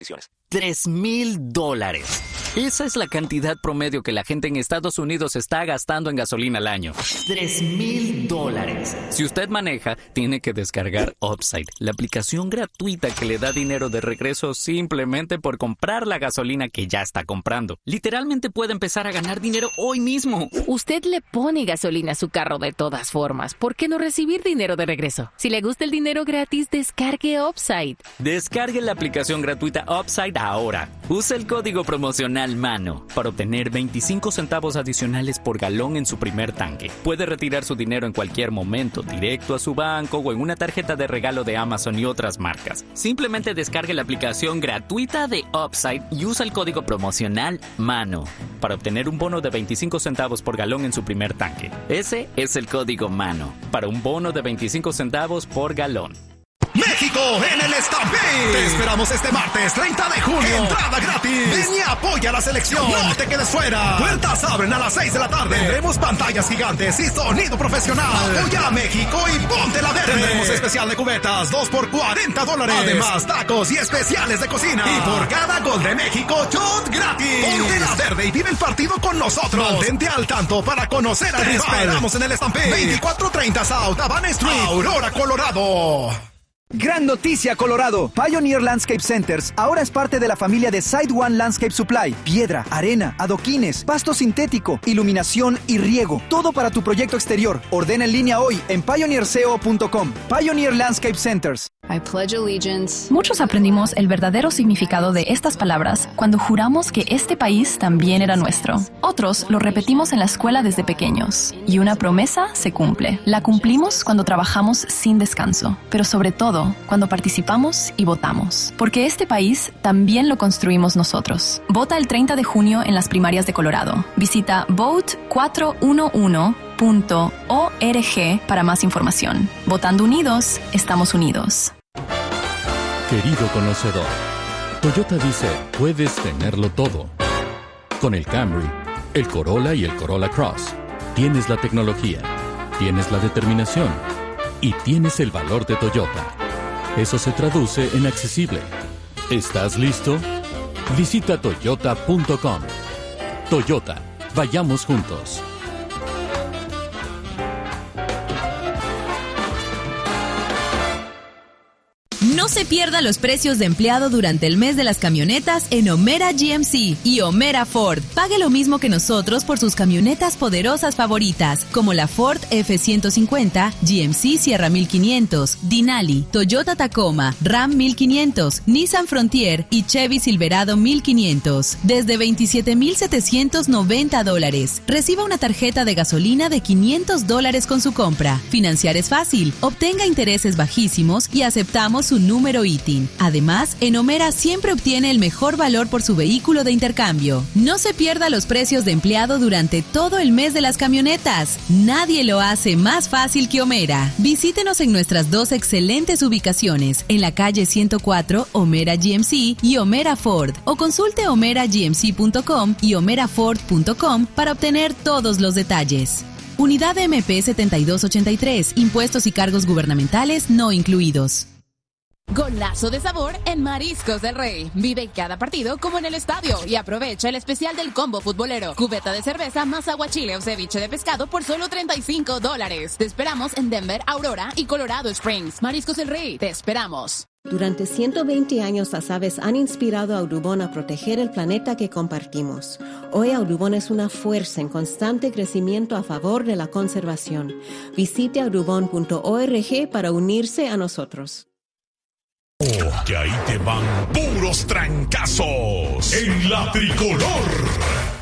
$3,000. Esa es la cantidad promedio que la gente en Estados Unidos está gastando en gasolina al año. $3,000. Si usted maneja, tiene que descargar Upside, la aplicación gratuita que le da dinero de regreso simplemente por comprar la gasolina que ya está comprando. Literalmente puede empezar a ganar dinero hoy mismo. Usted le pone gasolina a su carro de todas formas. ¿Por qué no recibir dinero de regreso? Si le gusta el dinero gratis, descargue Upside. Descargue la aplicación gratuita Upside ahora. Use el código promocional MANO para obtener 25 centavos adicionales por galón en su primer tanque. Puede retirar su dinero en cualquier momento, directo a su banco o en una tarjeta de regalo de Amazon y otras marcas. Simplemente descargue la aplicación gratuita de Upside y usa el código promocional MANO para obtener un bono de 25 centavos por galón en su primer tanque. Ese es el código MANO para un bono de 25 centavos por galón. México en el Stampede. Te esperamos este martes 30 de junio. Entrada gratis. Ven y apoya a la selección. No te quedes fuera. Puertas abren a las 6 de la tarde. Tendremos pantallas gigantes y sonido profesional. Apoya a México y ponte la verde. Tendremos especial de cubetas, 2 por $40. Además, tacos y especiales de cocina. Y por cada gol de México, shot gratis. Ponte la verde y vive el partido con nosotros. Mantente al tanto para conocer al rival. Te esperamos en el Stampede. 2430 South Havana Street, Aurora, Colorado. Gran noticia, Colorado. Pioneer Landscape Centers ahora es parte de la familia de Side One Landscape Supply. Piedra, arena, adoquines, pasto sintético, iluminación y riego. Todo para tu proyecto exterior. Ordena en línea hoy en pioneerco.com. Pioneer Landscape Centers. I pledge allegiance. Muchos aprendimos el verdadero significado de estas palabras cuando juramos que este país también era nuestro. Otros lo repetimos en la escuela desde pequeños. Y una promesa se cumple. La cumplimos cuando trabajamos sin descanso. Pero sobre todo, cuando participamos y votamos. Porque este país también lo construimos nosotros. Vota el 30 de junio en las primarias de Colorado. Visita vote411.org para más información. Votando unidos, estamos unidos. Querido conocedor, Toyota dice, puedes tenerlo todo. Con el Camry, el Corolla y el Corolla Cross, tienes la tecnología, tienes la determinación y tienes el valor de Toyota. Eso se traduce en accesible. ¿Estás listo? Visita toyota.com. Toyota, vayamos juntos. No se pierda los precios de empleado durante el mes de las camionetas en O'Meara GMC y O'Meara Ford. Pague lo mismo que nosotros por sus camionetas poderosas favoritas, como la Ford F-150, GMC Sierra 1500, Denali, Toyota Tacoma, Ram 1500, Nissan Frontier y Chevy Silverado 1500. Desde $27,790. Reciba una tarjeta de gasolina de $500 con su compra. Financiar es fácil. Obtenga intereses bajísimos y aceptamos su número ITIN. Además, en O'Meara siempre obtiene el mejor valor por su vehículo de intercambio. No se pierda los precios de empleado durante todo el mes de las camionetas. Nadie lo hace más fácil que O'Meara. Visítenos en nuestras dos excelentes ubicaciones, en la calle 104, O'Meara GMC y O'Meara Ford, o consulte omeragmc.com y omeraford.com para obtener todos los detalles. Unidad MP 7283, impuestos y cargos gubernamentales no incluidos. Golazo de sabor en Mariscos del Rey. Vive cada partido como en el estadio y aprovecha el especial del combo futbolero. Cubeta de cerveza más aguachile o ceviche de pescado por solo $35. Te esperamos en Denver, Aurora y Colorado Springs. Mariscos del Rey, te esperamos. Durante 120 años, las aves han inspirado a Audubon a proteger el planeta que compartimos. Hoy, Audubon es una fuerza en constante crecimiento a favor de la conservación. Visite audubon.org para unirse a nosotros. Oh, que ahí te van puros trancazos en la tricolor.